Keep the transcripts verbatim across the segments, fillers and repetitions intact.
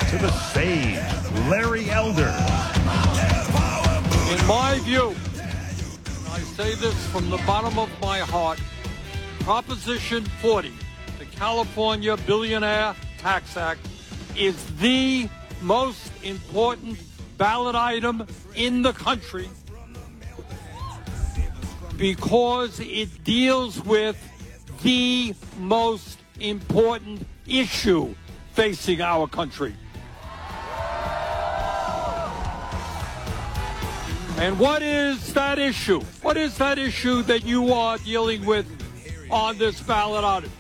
to the stage, Larry Elder. In my view, and I say this from the bottom of my heart, Proposition forty, the California Billionaire Tax Act, is the most important ballot item in the country because it deals with the most important issue facing our country. And what is that issue? What is that issue that you are dealing with on this ballot item?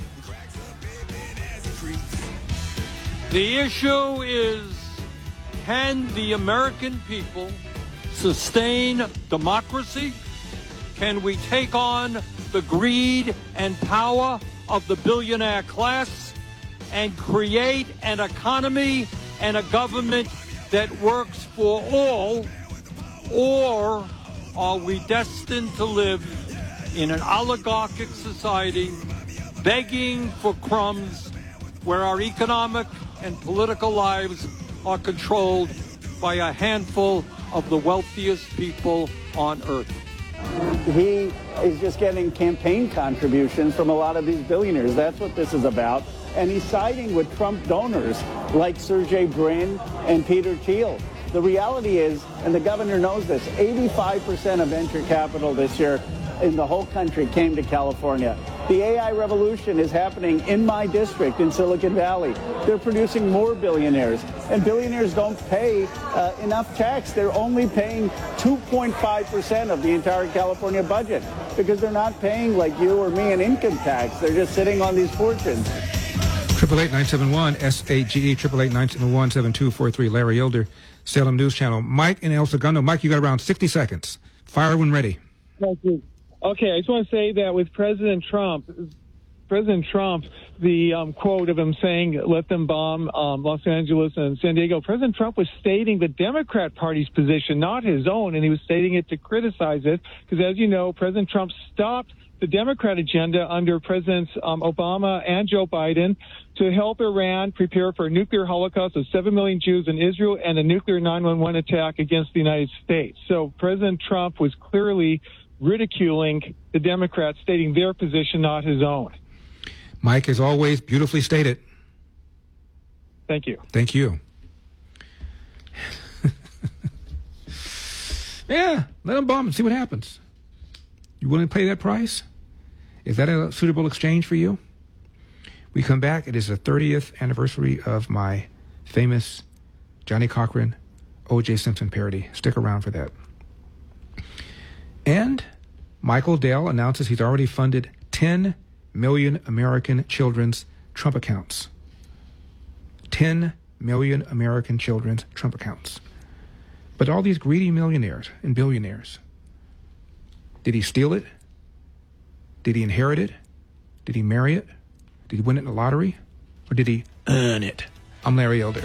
The issue is, can the American people sustain democracy? Can we take on the greed and power of the billionaire class and create an economy and a government that works for all? Or are we destined to live in an oligarchic society begging for crumbs where our economic and political lives are controlled by a handful of the wealthiest people on earth? He is just getting campaign contributions from a lot of these billionaires. That's what this is about. And he's siding with Trump donors like Sergey Brin and Peter Thiel. The reality is, and the governor knows this, eighty-five percent of venture capital this year in the whole country came to California. The A I revolution is happening in my district in Silicon Valley. They're producing more billionaires, and billionaires don't pay uh, enough tax. They're only paying two point five percent of the entire California budget because they're not paying like you or me an income tax. They're just sitting on these fortunes. Triple eight nine seven one S A G E triple eight nine seven one seven two four three. Larry Elder, Salem News Channel. Mike in El Segundo. Mike, you got around sixty seconds. Fire when ready. Thank you. Okay, I just want to say that with President Trump, President Trump, the um, quote of him saying, let them bomb um, Los Angeles and San Diego, President Trump was stating the Democrat Party's position, not his own, and he was stating it to criticize it, because as you know, President Trump stopped the Democrat agenda under Presidents um, Obama and Joe Biden to help Iran prepare for a nuclear holocaust of seven million Jews in Israel and a nuclear nine one one attack against the United States. So President Trump was clearly ridiculing the Democrats, stating their position, not his own. Mike, as always, beautifully stated. Thank you. Thank you. Yeah, let them bomb and see what happens. You willing to pay that price? Is that a suitable exchange for you? We come back. It is the thirtieth anniversary of my famous Johnny Cochran, O J Simpson parody. Stick around for that. And Michael Dell announces he's already funded ten million American children's Trump accounts. ten million American children's Trump accounts. But all these greedy millionaires and billionaires, did he steal it? Did he inherit it? Did he marry it? Did he win it in the lottery? Or did he earn it? I'm Larry Elder.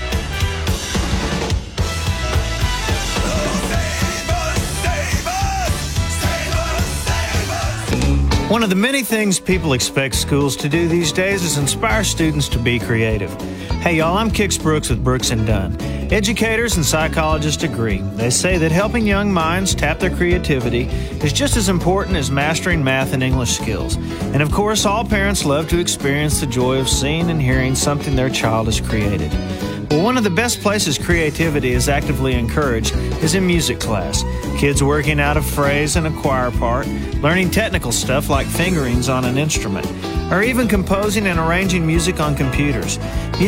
One of the many things people expect schools to do these days is inspire students to be creative. Hey y'all, I'm Kix Brooks with Brooks and Dunn. Educators and psychologists agree. They say that helping young minds tap their creativity is just as important as mastering math and English skills. And of course, all parents love to experience the joy of seeing and hearing something their child has created. Well, one of the best places creativity is actively encouraged is in music class. Kids working out a phrase in a choir part, learning technical stuff like fingerings on an instrument, or even composing and arranging music on computers.